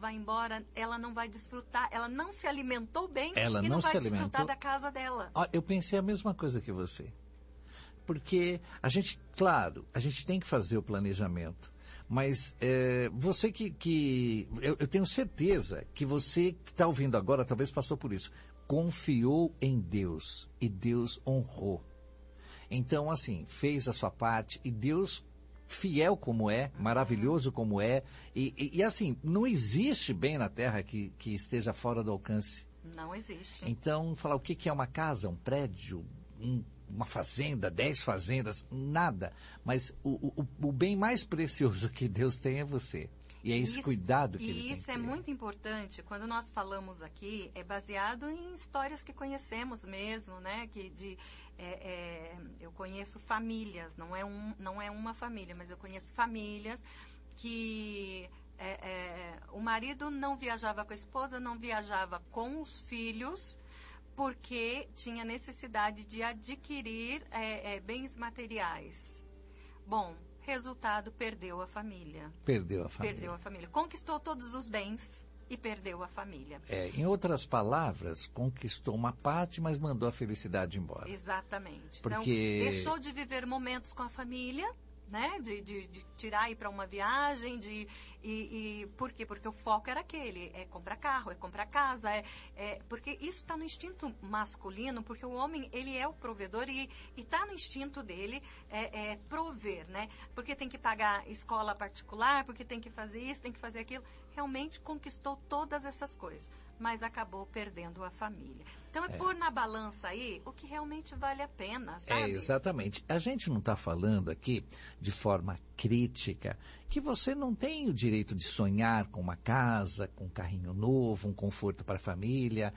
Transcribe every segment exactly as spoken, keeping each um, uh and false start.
vai embora, ela não vai desfrutar, ela não se alimentou bem ela e não, não vai se desfrutar alimentou. da casa dela. Ah, eu pensei a mesma coisa que você. Porque a gente, claro, a gente tem que fazer o planejamento. Mas é, você que... que eu, eu tenho certeza que você que está ouvindo agora, talvez passou por isso. Confiou em Deus e Deus honrou. Então, assim, fez a sua parte e Deus, fiel como é, maravilhoso como é, e, e, e assim, não existe bem na terra que, que esteja fora do alcance. Não existe. Então, falar o que, que é uma casa, um prédio, um, uma fazenda, dez fazendas, nada. Mas o, o, o bem mais precioso que Deus tem é você. E é esse isso, cuidado que e Ele tem. E isso é muito importante. Quando nós falamos aqui, é baseado em histórias que conhecemos mesmo, né? Que de, é, é, eu conheço famílias, não é, um, não é uma família, mas eu conheço famílias que... É, é, o marido não viajava com a esposa, não viajava com os filhos, porque tinha necessidade de adquirir é, é, bens materiais. Bom, resultado, perdeu a família. Perdeu a família. Perdeu a família. Conquistou todos os bens e perdeu a família. É, em outras palavras, conquistou uma parte, mas mandou a felicidade embora. Exatamente. Porque... Então, deixou de viver momentos com a família, né? De, de, de tirar e ir para uma viagem, de e, e por quê? Porque o foco era aquele, é comprar carro, é comprar casa, é, é porque isso está no instinto masculino, porque o homem ele é o provedor e está no instinto dele é, é prover, né? Porque tem que pagar escola particular, porque tem que fazer isso, tem que fazer aquilo. Realmente conquistou todas essas coisas, mas acabou perdendo a família. Então é, é pôr na balança aí o que realmente vale a pena, sabe? É, exatamente. A gente não está falando aqui de forma crítica que você não tem o direito de sonhar com uma casa, com um carrinho novo, um conforto para a família,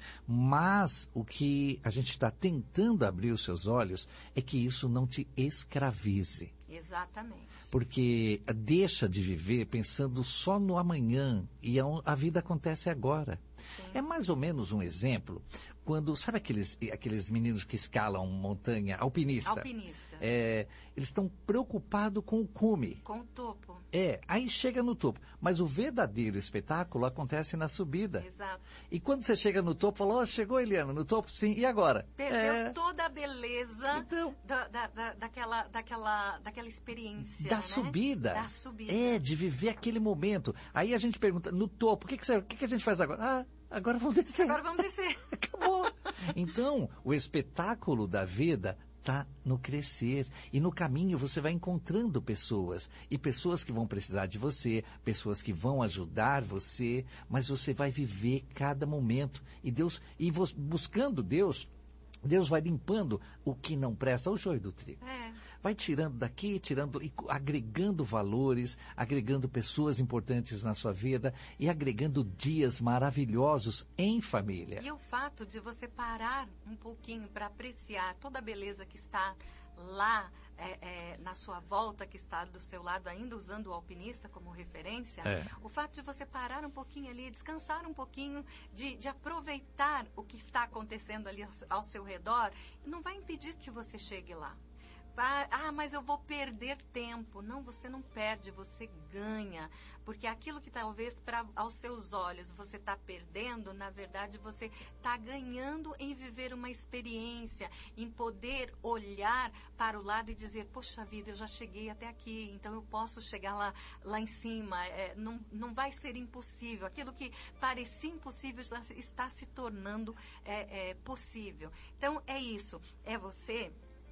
mas o que a gente está tentando abrir os seus olhos é que isso não te escravize. Exatamente. Porque deixa de viver pensando só no amanhã e a vida acontece agora. Sim. É mais ou menos um exemplo quando, sabe aqueles, aqueles meninos que escalam montanha, alpinista? Alpinista. É, eles estão preocupados com o cume. Com o topo. É, aí chega no topo. Mas o verdadeiro espetáculo acontece na subida. Exato. E quando você chega no topo, fala, oh, chegou, Eliana, no topo sim, e agora? Perdeu é... toda a beleza então, da, da, da, daquela, daquela, daquela experiência, da né? subida. Da subida. É, de viver aquele momento. Aí a gente pergunta, no topo, o que, que, você, o que, que a gente faz agora? Ah, agora vamos descer. Agora vamos descer. Acabou. Então, o espetáculo da vida está no crescer. E no caminho você vai encontrando pessoas. E pessoas que vão precisar de você, pessoas que vão ajudar você, mas você vai viver cada momento. E Deus, e buscando Deus, Deus vai limpando o que não presta, o joio do trigo. É. Vai tirando daqui, tirando, e agregando valores, agregando pessoas importantes na sua vida e agregando dias maravilhosos em família. E o fato de você parar um pouquinho para apreciar toda a beleza que está lá é, é, na sua volta, que está do seu lado, ainda usando o alpinista como referência, é. O fato de você parar um pouquinho ali, descansar um pouquinho, de, de aproveitar o que está acontecendo ali ao, ao seu redor, não vai impedir que você chegue lá. Ah, mas eu vou perder tempo. Não, você não perde, você ganha. Porque aquilo que talvez pra, aos seus olhos você está perdendo, na verdade você está ganhando em viver uma experiência, em poder olhar para o lado e dizer, poxa vida, eu já cheguei até aqui, então eu posso chegar lá, lá em cima. É, não, não vai ser impossível. Aquilo que parecia impossível já está se tornando é, é, possível. Então é isso, é você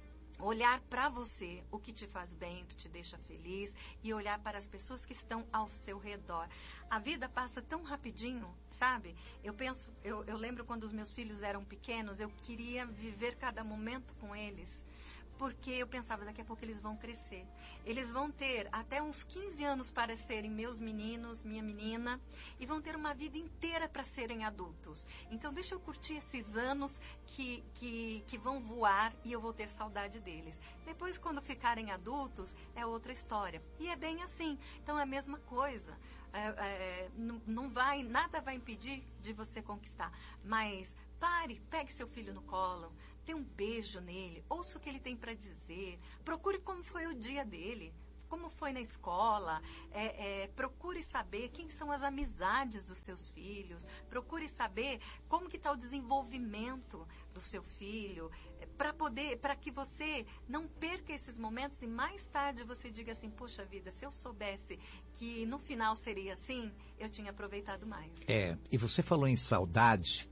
olhar para você, o que te faz bem, o que te deixa feliz, e olhar para as pessoas que estão ao seu redor. A vida passa tão rapidinho, sabe? Eu penso, eu, eu lembro quando os meus filhos eram pequenos, eu queria viver cada momento com eles, porque eu pensava, daqui a pouco eles vão crescer. Eles vão ter até uns quinze anos para serem meus meninos, minha menina, e vão ter uma vida inteira para serem adultos. Então deixa eu curtir esses anos que, que, que vão voar e eu vou ter saudade deles. Depois, quando ficarem adultos, é outra história. E é bem assim. Então é a mesma coisa. É, é, não, não vai, nada vai impedir de você conquistar. Mas pare, pegue seu filho no colo, dê um beijo nele, ouça o que ele tem para dizer, procure como foi o dia dele, como foi na escola, é, é, procure saber quem são as amizades dos seus filhos, procure saber como que está o desenvolvimento do seu filho, é, para poder, para que você não perca esses momentos e mais tarde você diga assim, poxa vida, se eu soubesse que no final seria assim, eu tinha aproveitado mais. É, e você falou em saudade.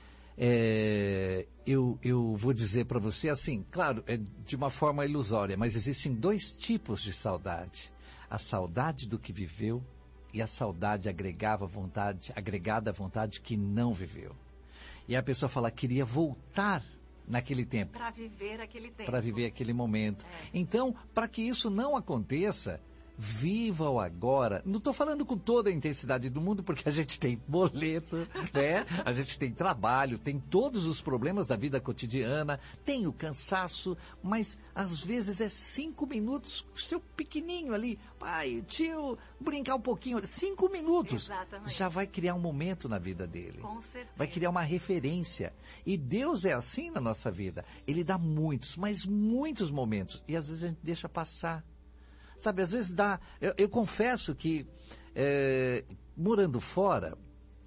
É, eu, eu vou dizer para você assim, claro, é de uma forma ilusória, mas existem dois tipos de saudade. A saudade do que viveu e a saudade agregava vontade, agregada à vontade que não viveu. E a pessoa fala, queria voltar naquele tempo. Para viver aquele tempo. Para viver aquele momento. É. Então, para que isso não aconteça, viva o agora. Não estou falando com toda a intensidade do mundo, porque a gente tem boleto, né? A gente tem trabalho, tem todos os problemas da vida cotidiana, tem o cansaço, mas às vezes é cinco minutos, seu pequenininho ali, pai, tio, brincar um pouquinho, cinco minutos. Exatamente. Já vai criar um momento na vida dele. Com certeza. Vai criar uma referência. E Deus é assim na nossa vida. Ele dá muitos, mas muitos momentos. E às vezes a gente deixa passar. Sabe, às vezes dá... Eu, eu confesso que, é, morando fora,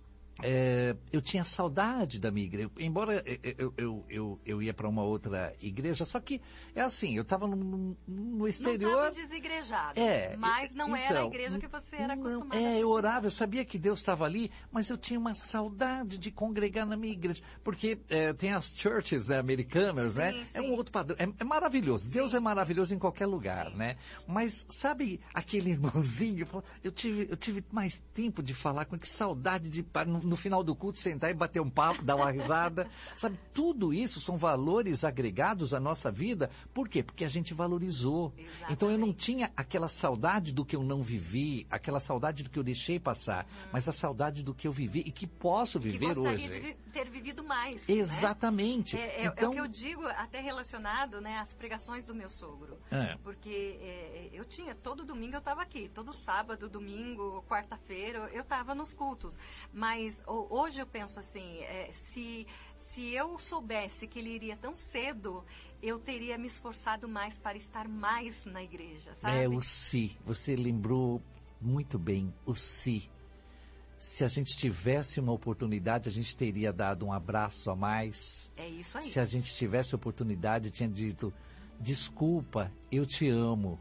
é, eu tinha saudade da minha igreja. Embora eu, eu, eu, eu ia para uma outra igreja, só que é assim, eu estava no, no exterior... Não estava desigrejado, é, mas não então, era a igreja que você era acostumado. Não, é, eu orava, eu sabia que Deus estava ali, mas eu tinha uma saudade de congregar na minha igreja. Porque é, tem as churches, né, americanas, sim, né? Sim. É um outro padrão. É, é maravilhoso. Sim. Deus é maravilhoso em qualquer lugar, sim, né? Mas sabe aquele irmãozinho? Eu tive, eu tive mais tempo de falar com ele, que saudade de, no, no final do culto, sentar e bater um papo, dar uma risada. Sabe, tudo isso são valores agregados à nossa vida. Por quê? Porque a gente valorizou. Exatamente. Então eu não tinha aquela saudade do que eu não vivi, aquela saudade do que eu deixei passar, hum. mas a saudade do que eu vivi e que posso viver que hoje. De vi ter vivido mais. Exatamente. Né? É, é, então... é o que eu digo, até relacionado, né, às pregações do meu sogro. É. Porque é, eu tinha, todo domingo eu estava aqui, todo sábado, domingo, quarta-feira, eu estava nos cultos. Mas hoje eu penso assim, é, se, se eu soubesse que ele iria tão cedo, eu teria me esforçado mais para estar mais na igreja, sabe? É o se, você lembrou muito bem, o se. Se a gente tivesse uma oportunidade, a gente teria dado um abraço a mais. É isso aí. Se a gente tivesse oportunidade, tinha dito, desculpa, eu te amo.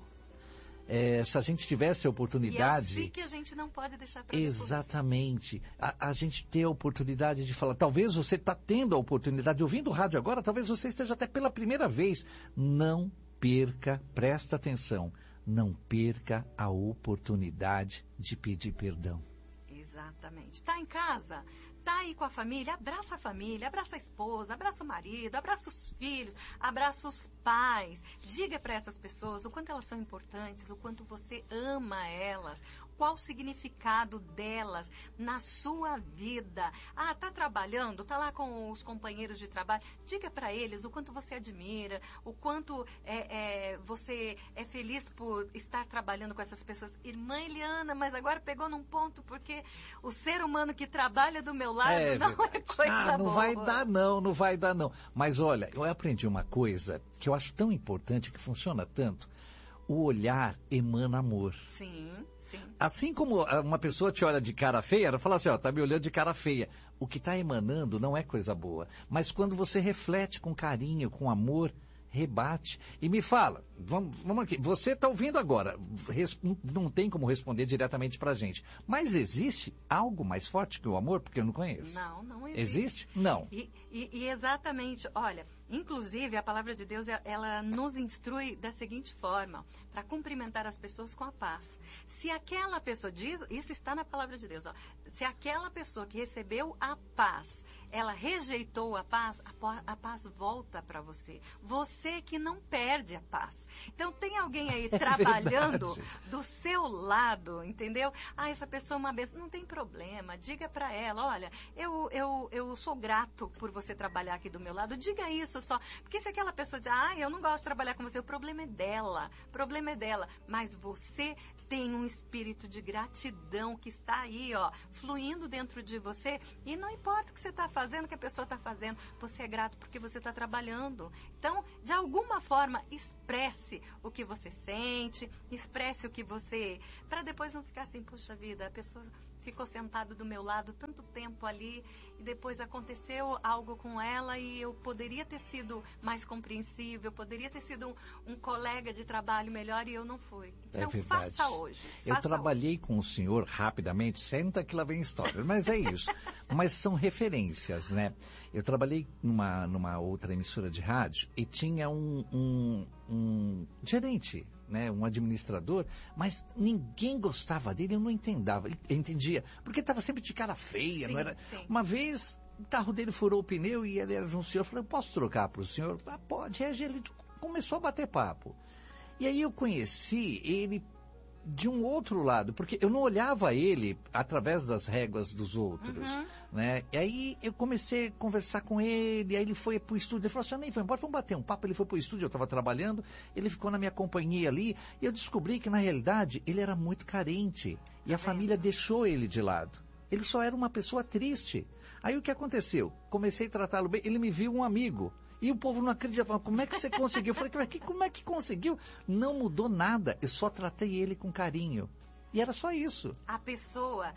É, se a gente tivesse a oportunidade... E é assim que a gente não pode deixar para Exatamente. A, a gente ter a oportunidade de falar, talvez você está tendo a oportunidade, ouvindo o rádio agora, talvez você esteja até pela primeira vez. Não perca, presta atenção, não perca a oportunidade de pedir perdão. Exatamente. Está em casa? Tá aí com a família, abraça a família, abraça a esposa, abraça o marido, abraça os filhos, abraça os pais. Diga para essas pessoas o quanto elas são importantes, o quanto você ama elas, qual o significado delas na sua vida. Ah, tá trabalhando, tá lá com os companheiros de trabalho. Diga para eles o quanto você admira, o quanto é, é, você é feliz por estar trabalhando com essas pessoas. Irmã Eliana, mas agora pegou num ponto, porque o ser humano que trabalha do meu lado é, não é coisa ah, não boa. vai dar não, não vai dar não. Mas olha, eu aprendi uma coisa que eu acho tão importante, que funciona tanto. O olhar emana amor. Sim, sim. Assim como uma pessoa te olha de cara feia, ela fala assim, ó, tá me olhando de cara feia. O que está emanando não é coisa boa. Mas quando você reflete com carinho, com amor, rebate. E me fala, vamos, vamos aqui, você está ouvindo agora, res, não tem como responder diretamente para a gente, mas existe algo mais forte que o amor? Porque eu não conheço. Não, não existe. Existe? Não. E, e, e exatamente, olha, inclusive a palavra de Deus, ela nos instrui da seguinte forma, para cumprimentar as pessoas com a paz. Se aquela pessoa diz, isso está na palavra de Deus, ó, se aquela pessoa que recebeu a paz, ela rejeitou a paz, a, a paz volta para você. Você que não perde a paz. Então tem alguém aí é trabalhando verdade. Do seu lado, entendeu? Ah, essa pessoa é uma benção. Não tem problema, diga para ela, olha, eu, eu, eu sou grato por você trabalhar aqui do meu lado. Diga isso isso só. Porque se aquela pessoa diz, ah, eu não gosto de trabalhar com você, o problema é dela, o problema é dela. Mas você tem um espírito de gratidão que está aí, ó, fluindo dentro de você, e não importa o que você está fazendo, o que a pessoa está fazendo, você é grato porque você está trabalhando. Então, de alguma forma, expresse o que você sente, expresse o que você... para depois não ficar assim, puxa vida, a pessoa ficou sentada do meu lado tanto tempo ali, e depois aconteceu algo com ela e eu poderia ter sido mais compreensível, poderia ter sido um, um colega de trabalho melhor e eu não fui. Então, é faça hoje. Eu faça trabalhei hoje. com o senhor rapidamente, senta que lá vem história, mas é isso. Mas são referências, né? Eu trabalhei numa, numa outra emissora de rádio e tinha um, um, um gerente, né, um administrador, mas ninguém gostava dele, eu não entendava, entendia, porque estava sempre de cara feia, Sim, não era? sim. Uma vez o carro dele furou o pneu e ele era de um senhor, eu falei, eu posso trocar para o senhor? Ah, pode. E aí ele começou a bater papo. E aí eu conheci ele de um outro lado, porque eu não olhava ele através das réguas dos outros, Uhum. né? E aí eu comecei a conversar com ele, aí ele foi pro estúdio, ele falou assim, nem foi embora, vamos bater um papo, ele foi pro estúdio, eu estava trabalhando, ele ficou na minha companhia ali, e eu descobri que na realidade ele era muito carente, e a É. família deixou ele de lado. Ele só era uma pessoa triste. Aí o que aconteceu? Comecei a tratá-lo bem, ele me viu um amigo. E o povo não acreditava, como é que você conseguiu? Eu falei, como é que conseguiu? Não mudou nada, eu só tratei ele com carinho. E era só isso. A pessoa,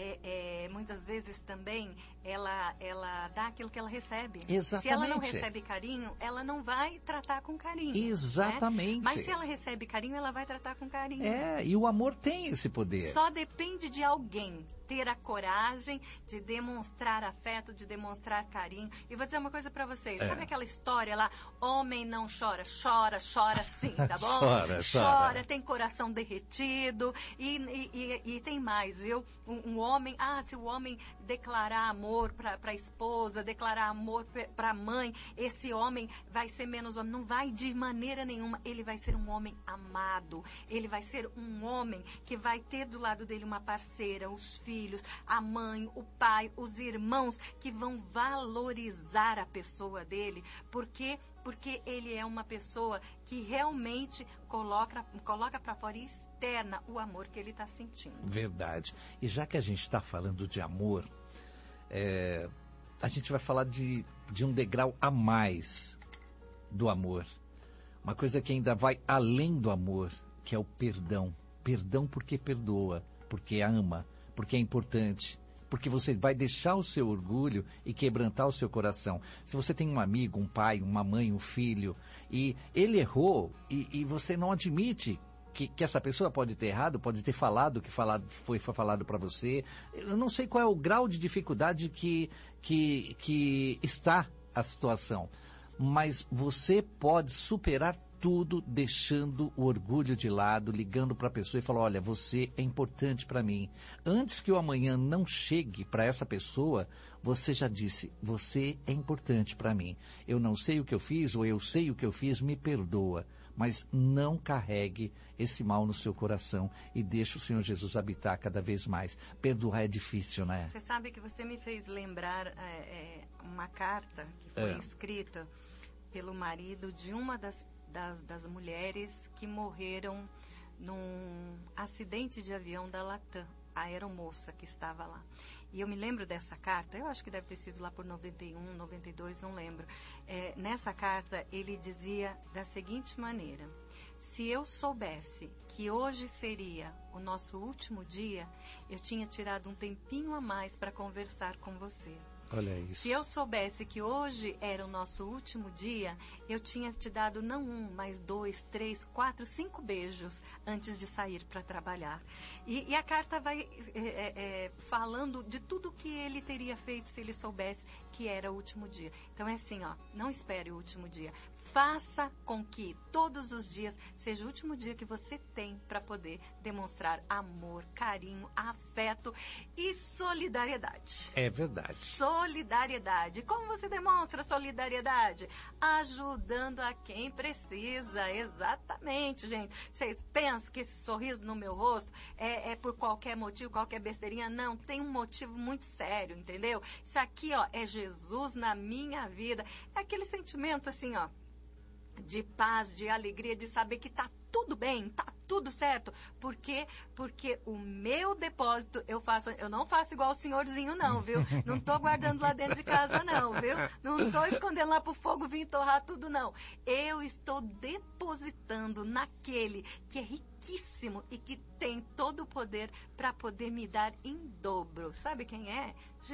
é, é, muitas vezes também, ela, ela dá aquilo que ela recebe. Exatamente. Se ela não recebe carinho, ela não vai tratar com carinho. Exatamente. Né? Mas se ela recebe carinho, ela vai tratar com carinho. É, e o amor tem esse poder. Só depende de alguém ter a coragem de demonstrar afeto, de demonstrar carinho. E vou dizer uma coisa pra vocês. É. Sabe aquela história lá? Homem não chora. Chora, chora sim, tá bom? Chora, chora. Tem coração derretido. E, e, e, e tem mais, viu? Um, um homem... Ah, se o homem declarar amor pra, pra esposa, declarar amor pra mãe, esse homem vai ser menos homem. Não vai de maneira nenhuma. Ele vai ser um homem amado. Ele vai ser um homem que vai ter do lado dele uma parceira, os filhos, a mãe, o pai, os irmãos que vão valorizar a pessoa dele, porque porque ele é uma pessoa que realmente coloca coloca para fora e externa o amor que ele está sentindo. Verdade. E já que a gente está falando de amor, é, a gente vai falar de, de um degrau a mais do amor. Uma coisa que ainda vai além do amor, que é o perdão. Perdão porque perdoa, porque ama, porque é importante, porque você vai deixar o seu orgulho e quebrantar o seu coração. Se você tem um amigo, um pai, uma mãe, um filho, e ele errou, e, e você não admite que, que essa pessoa pode ter errado, pode ter falado o que falado, foi, foi falado para você, eu não sei qual é o grau de dificuldade que, que, que está a situação, mas você pode superar tudo deixando o orgulho de lado, ligando para a pessoa e falando, olha, você é importante para mim. Antes que o amanhã não chegue para essa pessoa, você já disse, você é importante para mim. Eu não sei o que eu fiz, ou eu sei o que eu fiz, me perdoa. Mas não carregue esse mal no seu coração e deixe o Senhor Jesus habitar cada vez mais. Perdoar é difícil, né? Você sabe que você me fez lembrar é, é, uma carta que foi É. escrita pelo marido de uma das Das, das mulheres que morreram num acidente de avião da Latam, a aeromoça que estava lá. E eu me lembro dessa carta, eu acho que deve ter sido lá por noventa e um, noventa e dois, não lembro. É, nessa carta ele dizia da seguinte maneira: se eu soubesse que hoje seria o nosso último dia, eu tinha tirado um tempinho a mais para conversar com você. Olha isso. Se eu soubesse que hoje era o nosso último dia, eu tinha te dado não um, mas dois, três, quatro, cinco beijos antes de sair para trabalhar. E, e a carta vai é, é, falando de tudo que ele teria feito se ele soubesse que era o último dia. Então é assim, ó, não espere o último dia. Faça com que todos os dias dias seja o último dia que você tem para poder demonstrar amor, carinho, afeto e solidariedade. É verdade. Solidariedade. Como você demonstra solidariedade? Ajudando a quem precisa. Exatamente, gente. Vocês pensam que esse sorriso no meu rosto é, é por qualquer motivo, qualquer besteirinha? Não, tem um motivo muito sério, entendeu? Isso aqui, ó, é Jesus na minha vida. É aquele sentimento assim, ó, de paz, de alegria, de saber que tá tudo bem, tá tudo certo. Por quê? Porque o meu depósito eu faço, eu não faço igual o senhorzinho não, viu? Não tô guardando lá dentro de casa não, viu? Não tô escondendo lá pro fogo vir torrar tudo não. Eu estou depositando naquele que é riquíssimo e que tem todo o poder para poder me dar em dobro. Sabe quem é?